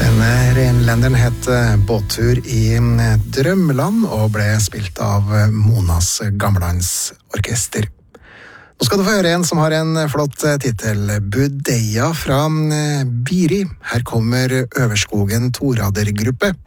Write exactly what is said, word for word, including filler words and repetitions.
Denne renlenderen het Båttur i Drømmeland og ble spilt av Monas Gammelandsorkester. Nå skal du få høre en som har en flott titel, Budeia fra Biri. Her kommer Øverskogen Toradergruppe.